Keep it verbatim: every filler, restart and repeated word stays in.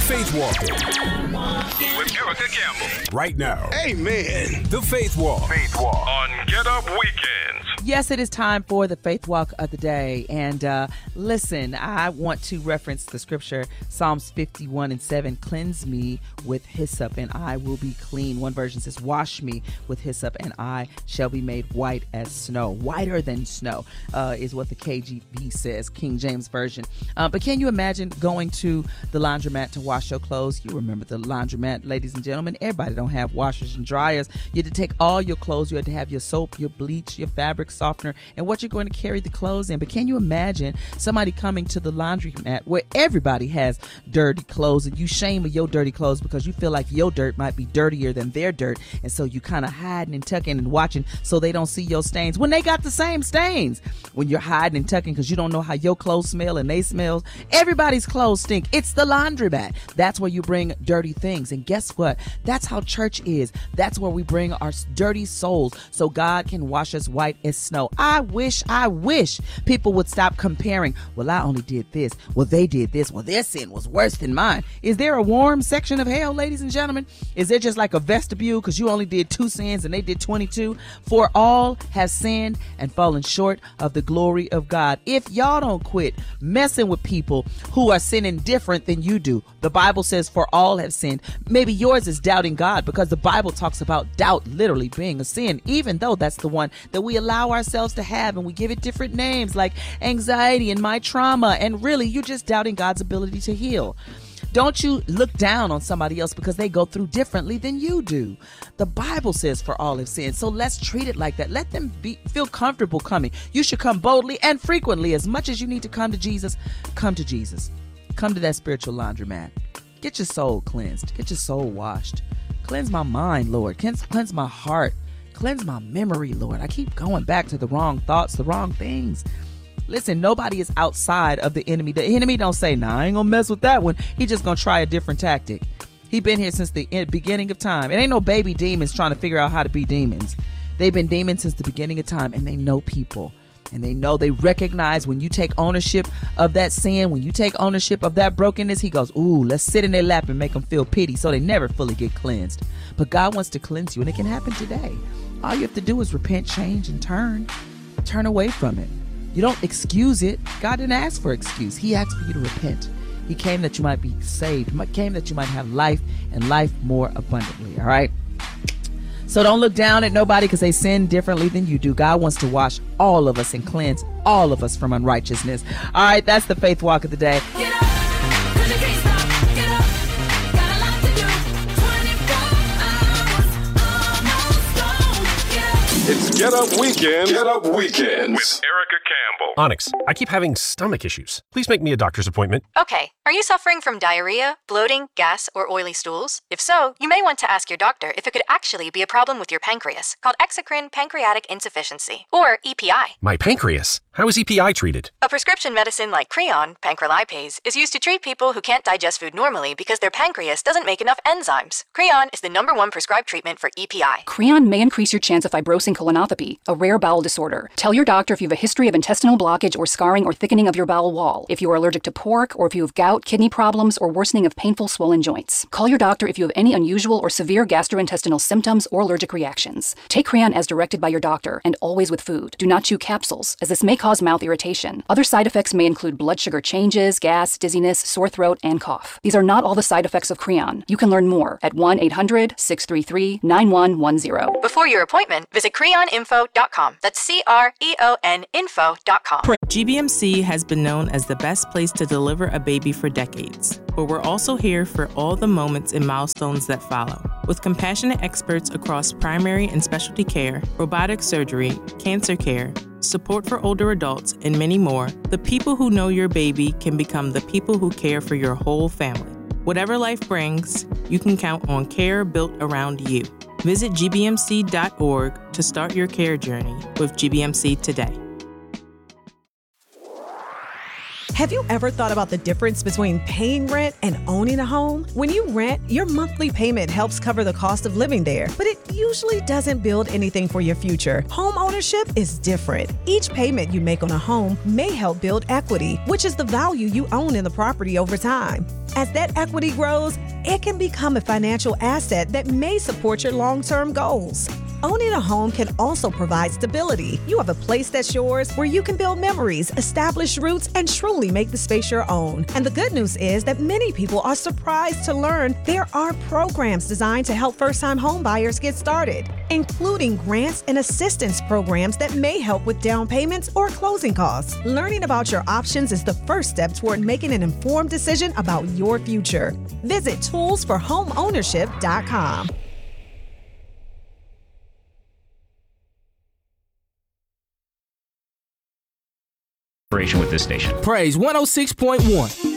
Faith Walker. With Erica Campbell. Right now. Amen. The Faith Walk. Faith Walk. On Get Up Weekends. Yes, it is time for the Faith Walk of the day. And uh, listen, I want to reference the scripture, Psalms fifty-one and seven, cleanse me with hyssop and I will be clean. One version says, wash me with hyssop and I shall be made white as snow. Whiter than snow uh, is what the K J V says, King James Version. Uh, but can you imagine going to the laundromat to wash your clothes? You remember the laundromat, ladies and gentlemen. Everybody don't have washers and dryers. You had to take all your clothes. You had to have your soap, your bleach, your fabric softener, and what you're going to carry the clothes in. But can you imagine somebody coming to the laundromat where everybody has dirty clothes and you shame of your dirty clothes because you feel like your dirt might be dirtier than their dirt, and so you kind of hiding and tucking and watching so they don't see your stains when they got the same stains. When you're hiding and tucking because you don't know how your clothes smell and they smell, everybody's clothes stink. It's the laundromat. That's where you bring dirty things. And guess what? That's how church is. That's where we bring our dirty souls so God can wash us white as snow. I wish, I wish people would stop comparing. Well, I only did this. Well, they did this. Well, their sin was worse than mine. Is there a warm section of hell, ladies and gentlemen? Is there just like a vestibule because you only did two sins and they did twenty-two? For all have sinned and fallen short of the glory of God. If y'all don't quit messing with people who are sinning different than you do, the Bible says for all have sinned. Maybe yours is doubting God because the Bible talks about doubt literally being a sin, even though that's the one that we allow ourselves to have, and we give it different names like anxiety and my trauma, and really you're just doubting God's ability to heal. Don't you look down on somebody else because they go through differently than you do. The Bible says for all have sinned, so let's treat it like that. Let them be feel comfortable coming. You should come boldly and frequently. As much as you need to come to Jesus, come to Jesus. Come to that spiritual laundromat. Get your soul cleansed. Get your soul washed. Cleanse my mind, Lord. Cleanse, cleanse my heart. Cleanse my memory, Lord. I keep going back to the wrong thoughts, the wrong things. Listen, nobody is outside of the enemy. The enemy don't say, nah, I ain't gonna mess with that one. He just gonna try a different tactic. He been here since the beginning of time. It ain't no baby demons trying to figure out how to be demons. They've been demons since the beginning of time, and they know people. And they know, they recognize when you take ownership of that sin, when you take ownership of that brokenness, he goes, ooh, let's sit in their lap and make them feel pity so they never fully get cleansed. But God wants to cleanse you, and it can happen today. All you have to do is repent, change, and turn. Turn away from it. You don't excuse it. God didn't ask for excuse. He asked for you to repent. He came that you might be saved. He came that you might have life and life more abundantly. All right. So don't look down at nobody because they sin differently than you do. God wants to wash all of us and cleanse all of us from unrighteousness. All right. That's the Faith Walk of the day. Get up, 'cause you can't stop. Get up, got a lot to do. twenty-four hours, almost gone. Get up. It's Get Up Weekend. Get Up Weekends. With Erica Campbell. Onyx, I keep having stomach issues. Please make me a doctor's appointment. Okay, are you suffering from diarrhea, bloating, gas, or oily stools? If so, you may want to ask your doctor if it could actually be a problem with your pancreas, called exocrine pancreatic insufficiency, or E P I. My pancreas? How is E P I treated? A prescription medicine like Creon, pancrelipase, is used to treat people who can't digest food normally because their pancreas doesn't make enough enzymes. Creon is the number one prescribed treatment for E P I. Creon may increase your chance of fibrosing colonopathy, a rare bowel disorder. Tell your doctor if you have a history of intestinal blockage or scarring or thickening of your bowel wall, if you are allergic to pork, or if you have gout, kidney problems, or worsening of painful swollen joints. Call your doctor if you have any unusual or severe gastrointestinal symptoms or allergic reactions. Take Creon as directed by your doctor, and always with food. Do not chew capsules, as this may cause mouth irritation. Other side effects may include blood sugar changes, gas, dizziness, sore throat, and cough. These are not all the side effects of Creon. You can learn more at one eight hundred, six three three, nine one one zero. Before your appointment, visit creon info dot com. That's C R E O N info dot com. G B M C has been known as the best place to deliver a baby for decades, but we're also here for all the moments and milestones that follow. With compassionate experts across primary and specialty care, robotic surgery, cancer care, support for older adults, and many more, the people who know your baby can become the people who care for your whole family. Whatever life brings, you can count on care built around you. Visit G B M C dot org to start your care journey with G B M C today. Have you ever thought about the difference between paying rent and owning a home? When you rent, your monthly payment helps cover the cost of living there, but it usually doesn't build anything for your future. Home ownership is different. Each payment you make on a home may help build equity, which is the value you own in the property over time. As that equity grows, it can become a financial asset that may support your long-term goals. Owning a home can also provide stability. You have a place that's yours where you can build memories, establish roots, and truly make the space your own. And the good news is that many people are surprised to learn there are programs designed to help first-time home buyers get started, including grants and assistance programs that may help with down payments or closing costs. Learning about your options is the first step toward making an informed decision about your future. Visit tools for home ownership dot com. With this station. Praise one oh six point one.